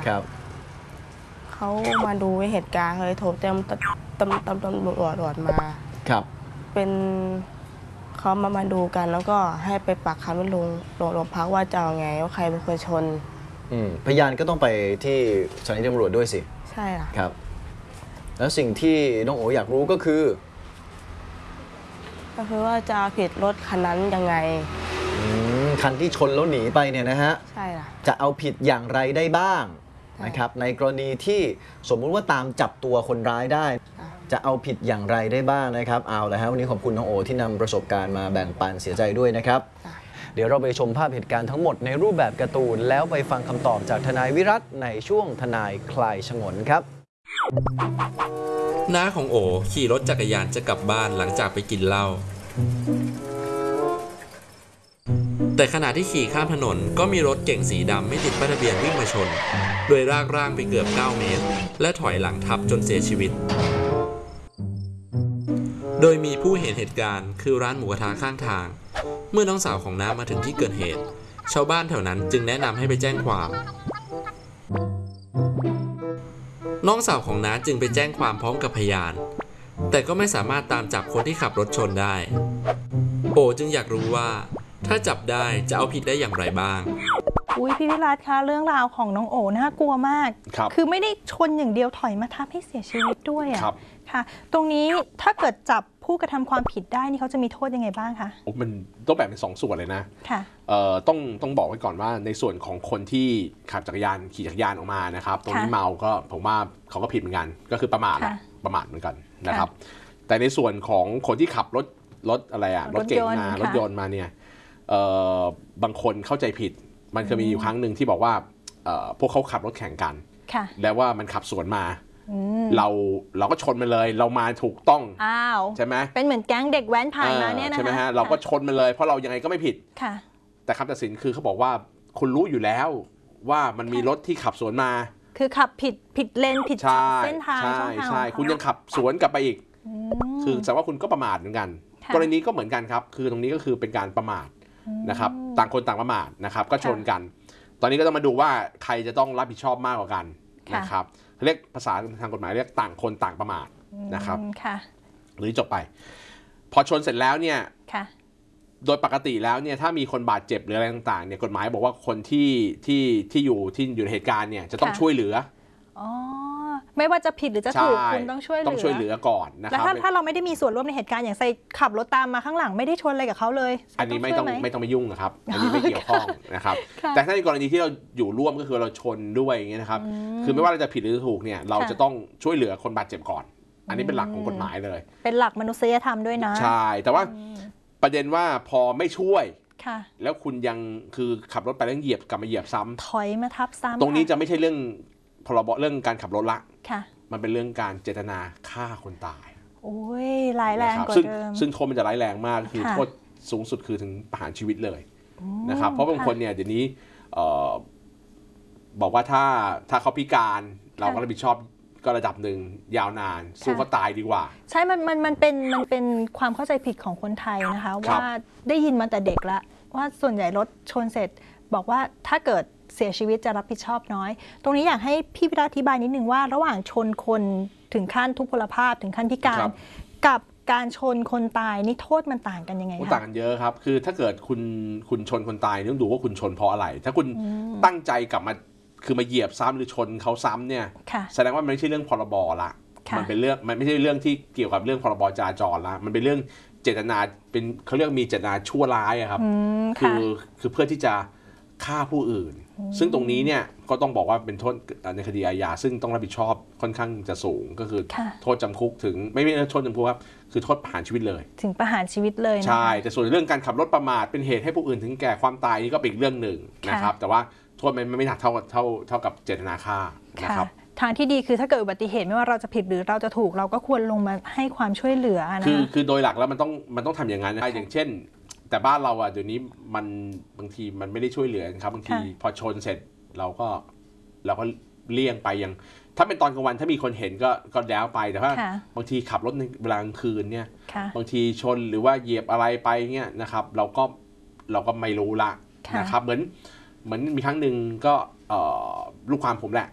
ครับเขามาดูเหตุการณ์เลยโทรแจ้งตำรวจมาครับเป็นเขามาดูกันแล้วก็ให้ไปปักคำที่โรงพักว่าจะเอาไงว่าใครเป็นคนชนพยานก็ต้องไปที่สถานีตำรวจด้วยสิใช่ค่ะครับแล้วสิ่งที่น้องโออยากรู้ก็คือว่าจะผิดรถคันนั้นยังไงคันที่ชนแล้วหนีไปเนี่ยนะฮะใช่ค่ะจะเอาผิดอย่างไรได้บ้างนะครับในกรณีที่สมมุติว่าตามจับตัวคนร้ายได้จะเอาผิดอย่างไรได้บ้างนะครับเอาละฮะวันนี้ขอบคุณน้องโอที่นำประสบการณ์มาแบ่งปันเสียใจด้วยนะครับเดี๋ยวเราไปชมภาพเหตุการณ์ทั้งหมดในรูปแบบการ์ตูนแล้วไปฟังคำตอบจากทนายวิรัตในช่วงทนายคลายฉงนครับน้าของโอขี่รถจักรยานจะกลับบ้านหลังจากไปกินเหล้าแต่ขณะที่ขี่ข้ามถนนก็มีรถเก๋งสีดำไม่ติดป้ายทะเบียนวิ่งมาชนโดยลากร่างไปเกือบ9 เมตรและถอยหลังทับจนเสียชีวิตโดยมีผู้เห็นเหตุการณ์คือร้านหมูกระทะข้างทางเมื่อน้องสาวของน้ามาถึงที่เกิดเหตุชาวบ้านแถวนั้นจึงแนะนำให้ไปแจ้งความน้องสาวของน้าจึงไปแจ้งความพร้อมกับพยานแต่ก็ไม่สามารถตามจับคนที่ขับรถชนได้โอจึงอยากรู้ว่าถ้าจับได้จะเอาผิดได้อย่างไรบ้างอุ้ยพี่วิรัตคะเรื่องราวของน้องโอน่ากลัวมากคือไม่ได้ชนอย่างเดียวถอยมาทับให้เสียชีวิตด้วยอ่ะค่ะตรงนี้ถ้าเกิดจับผู้กระทำความผิดได้นี่เขาจะมีโทษยังไงบ้างคะมันต้องแบ่งเป็น2 ส่วนเลยนะค่ะต้องบอกไว้ก่อนว่าในส่วนของคนที่ขี่จักรยานออกมานะครับตรงนี้เมาก็ผมว่าเขาก็ผิดเหมือนกันก็คือประมาทเหมือนกันนะครับแต่ในส่วนของคนที่ขับรถอะไรอะรถเก๋งมารถยนต์มาเนี่ยบางคนเข้าใจผิดมันเคยมีอยู่ครั้งหนึ่งที่บอกว่าพวกเขาขับรถแข่งกันแล้วว่ามันขับสวนมาเราก็ชนมันเลยเรามาถูกต้องใช่ไหมเป็นเหมือนแก๊งเด็กแว้นผ่านมาเนี่ยนะใช่ไหมฮะเราก็ชนมันเลยเพราะเรายังไงก็ไม่ผิดแต่คำตัดสินคือเขาบอกว่าคุณรู้อยู่แล้วว่ามันมีรถที่ขับสวนมาคือขับผิดเลนผิดเส้นทางใช่คุณยังขับสวนกลับไปอีกคือแสดงว่าคุณก็ประมาทเหมือนกันกรณีก็เหมือนกันครับคือตรงนี้ก็คือเป็นการประมาทนะครับต่างคนต่างประมาทนะครับก็ชนกันตอนนี้ก็ต้องมาดูว่าใครจะต้องรับผิดชอบมากกว่ากันนะครับเรียกภาษาทางกฎหมายเรียกต่างคนต่างประมาทนะครับหรือจบไปพอชนเสร็จแล้วเนี่ยโดยปกติแล้วเนี่ยถ้ามีคนบาดเจ็บหรืออะไรต่างๆเนี่ยกฎหมายบอกว่าคนที่อยู่ในเหตุการณ์เนี่ยจะต้องช่วยเหลือไม่ว่าจะผิดหรือจะถูกคุณต้องช่วยเหลือก่อนนะครับแล้วถ้าเราไม่ได้มีส่วนร่วมในเหตุการณ์อย่างใส่ขับรถตามมาข้างหลังไม่ได้ชนอะไรกับเขาเลยอันนี้ไม่ต้องไปยุ่งนะครับอันนี้ไม่เกี่ยวข้องนะครับแต่ถ้าในกรณีที่เราอยู่ร่วมก็คือเราชนด้วยอย่างเงี้ยนะครับคือไม่ว่าเราจะผิดหรือถูกเนี่ยเราจะต้องช่วยเหลือคนบาดเจ็บก่อนอันนี้เป็นหลักของกฎหมายเลยเป็นหลักมนุษยธรรมด้วยนะใช่แต่ว่าประเด็นว่าพอไม่ช่วยแล้วคุณยังคือขับรถไปแล้วเหยียบกลับมาเหยียบซ้ำถอยมาทับซ้ำตรงนี้จะไม่ใช่เรื่องพรบเรื่องการขับรถละมันเป็นเรื่องการเจตนาฆ่าคนตายโอ้ยร้ายแรงกว่าเดิมซึ่งโทษมันจะร้ายแรงมากคือโทษสูงสุดคือถึงประหารชีวิตเลยนะครับเพราะบางคนเนี่ยเดี๋ยวนี้บอกว่าถ้าเขาพิการเราก็รับผิดชอบก็ระดับหนึ่งยาวนานสู้เขาตายดีกว่าใช่มันเป็นความเข้าใจผิดของคนไทยนะคะว่าได้ยินมาแต่เด็กละว่าส่วนใหญ่รถชนเสร็จบอกว่าถ้าเกิดเสียชีวิตจะรับผิดชอบน้อยตรงนี้อยากให้พี่วิรัตอธิบายนิดนึงว่าระหว่างชนคนถึงขั้นทุพพลภาพถึงขั้นพิการกับการชนคนตายนี่โทษมันต่างกันยังไงคะต่างกันเยอะครับคือถ้าเกิดคุณชนคนตายต้องดูว่าคุณชนเพราะอะไรถ้าคุณตั้งใจกลับมาคือมาเหยียบซ้ำหรือชนเขาซ้ำเนี่ยแสดงว่ามันไม่ใช่เรื่องพรบละมันเป็นเรื่องมันไม่ใช่เรื่องที่เกี่ยวกับเรื่องพรบจราจรละมันเป็นเรื่องเจตนาเป็นเขาเรียกมีเจตนาชั่วร้ายครับคือเพื่อที่จะฆ่าผู้อื่นซึ่งตรงนี้เนี่ยก็ต้องบอกว่าเป็นโทษในคดีอาญาซึ่งต้องรับผิดชอบค่อนข้างจะสูงก็คือโทษจำคุกถึงไม่โทษจำคุกครับคือโทษประหารชีวิตเลยถึงประหารชีวิตเลยใช่แต่ส่วนเรื่องการขับรถประมาทเป็นเหตุให้ผู้อื่นถึงแก่ความตายนี่ก็เป็นอีกเรื่องหนึ่งนะครับแต่ว่าโทษมันไม่หนักเท่ากับเจตนาฆ่านะครับทางที่ดีคือถ้าเกิดอุบัติเหตุไม่ว่าเราจะผิดหรือเราจะถูกเราก็ควรลงมาให้ความช่วยเหลือนะคือโดยหลักแล้วมันต้องทำอย่างนั้นนะอย่างเช่นแต่บ้านเราอ่ะเดี๋ยวนี้มันบางทีมันไม่ได้ช่วยเหลือครับบางทีพอชนเสร็จเราก็เลี่ยงไปอย่างถ้าเป็นตอนกลางวันถ้ามีคนเห็นก็แล้วไปแต่ว่าบางทีขับรถในเวลากลางคืนเนี่ยบางทีชนหรือว่าเหยียบอะไรไปเงี้ยนะครับเราก็ไม่รู้ละนะครับเหมือนมีครั้งหนึ่งก็ลูกความผมแหละ